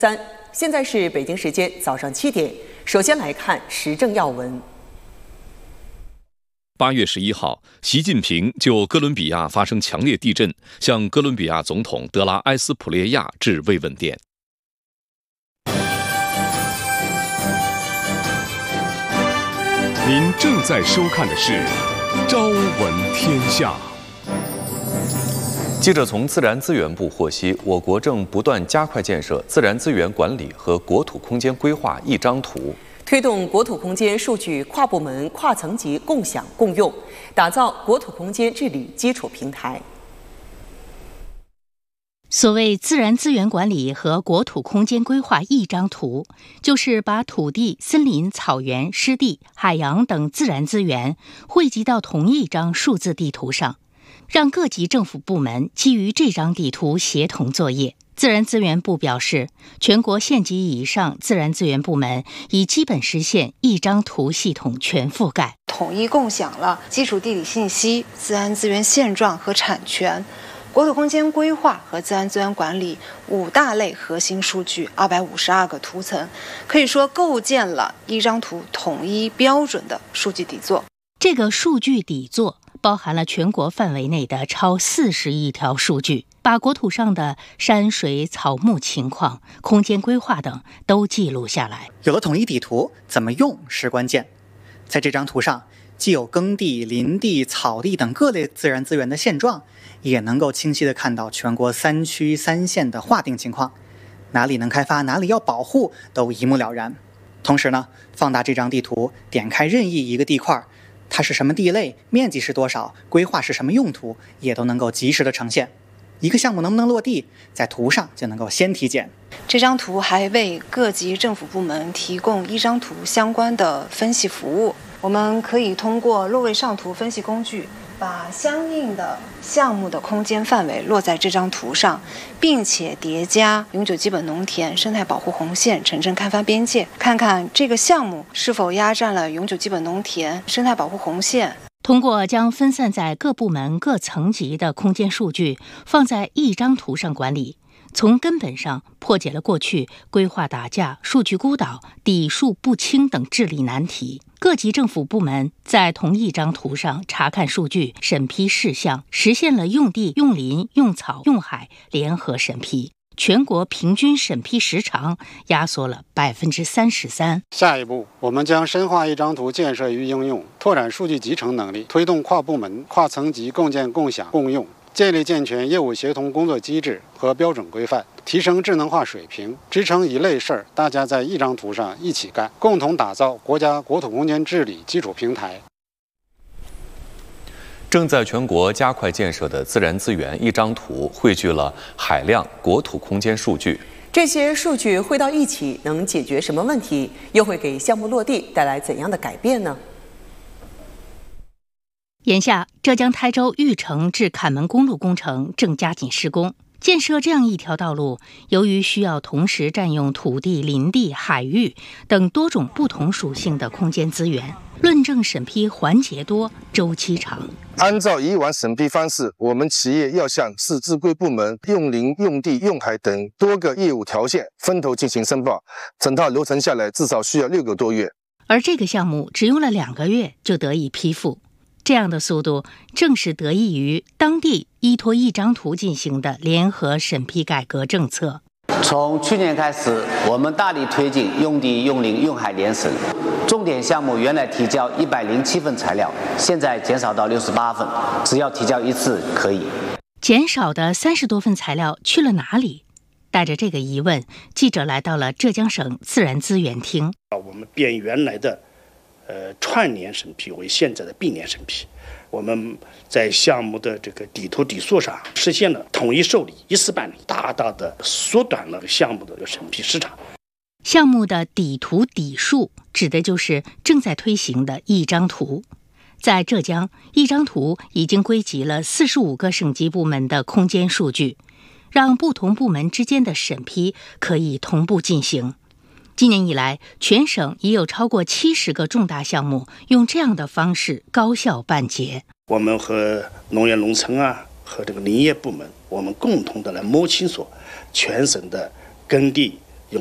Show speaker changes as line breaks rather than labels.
现在是北京时间早上7点。首先来看时政要闻。
8月11号，习近平就哥伦比亚发生强烈地震，向哥伦比亚总统德拉埃斯普列亚致慰问电。
您正在收看的是《朝闻天下》。
记者从自然资源部获悉，我国正不断加快建设自然资源管理和国土空间规划一张图，
推动国土空间数据跨部门、跨层级共享共用，打造国土空间治理基础平台。
所谓自然资源管理和国土空间规划一张图，就是把土地、森林、草原、湿地、海洋等自然资源汇集到同一张数字地图上，让各级政府部门基于这张地图协同作业。自然资源部表示，全国县级以上自然资源部门已基本实现一张图系统全覆盖，
统一共享了基础地理信息、自然资源现状和产权、国土空间规划和自然资源管理5大类核心数据252个图层，可以说构建了一张图统一标准的数据底座。
这个数据底座包含了全国范围内的超40亿条数据，把国土上的山水草木情况、空间规划等都记录下来。
有了统一底图，怎么用是关键。在这张图上，既有耕地、林地、草地等各类自然资源的现状，也能够清晰地看到全国3区3县的划定情况，哪里能开发，哪里要保护，都一目了然。同时呢，放大这张地图，点开任意一个地块，它是什么地类，面积是多少，规划是什么用途，也都能够及时的呈现。一个项目能不能落地，在图上就能够先体检。
这张图还为各级政府部门提供一张图相关的分析服务。我们可以通过落位上图分析工具，把相应的项目的空间范围落在这张图上，并且叠加永久基本农田、生态保护红线、城镇开发边界，看看这个项目是否压占了永久基本农田、生态保护红线。
通过将分散在各部门各层级的空间数据放在一张图上管理，从根本上破解了过去规划打架、数据孤岛、底数不清等治理难题。各级政府部门在同一张图上查看数据、审批事项，实现了用地、用林、用草、用海联合审批。全国平均审批时长压缩了33%。
下一步，我们将深化一张图建设与应用，拓展数据集成能力，推动跨部门、跨层级共建、共享、共用，建立健全业务协同工作机制和标准规范，提升智能化水平，支撑一类事儿大家在一张图上一起干，共同打造国家国土空间治理基础平台。
正在全国加快建设的自然资源一张图汇聚了海量国土空间数据。
这些数据汇到一起能解决什么问题？又会给项目落地带来怎样的改变呢？
眼下，浙江台州玉城至坎门公路工程正加紧施工。建设这样一条道路，由于需要同时占用土地、林地、海域等多种不同属性的空间资源，论证审批环节多、周期长。
按照以往审批方式，我们企业要向市自规部门用林、用地、用海等多个业务条线分头进行申报，整套流程下来至少需要6个多月。
而这个项目只用了2个月就得以批复。这样的速度正是得益于当地依托一张图进行的联合审批改革政策。
从去年开始，我们大力推进用地、用林、用海联审，重点项目原来提交107份材料，现在减少到68份，只要提交1次可以。
减少的30多份材料去了哪里？带着这个疑问，记者来到了浙江省自然资源厅。
我们变原来的串联审批为现在的并联审批，我们在项目的这个底图底数上实现了统一受理、一次办理，大大的缩短了项目的审批时长。
项目的底图底数指的就是正在推行的一张图。在浙江，一张图已经归集了45个省级部门的空间数据，让不同部门之间的审批可以同步进行。今年以来，全省已有超过70个重大项目用这样的方式高效办结。
我们和农业农村和这个林业部门，我们共同的来摸清楚全省的耕地、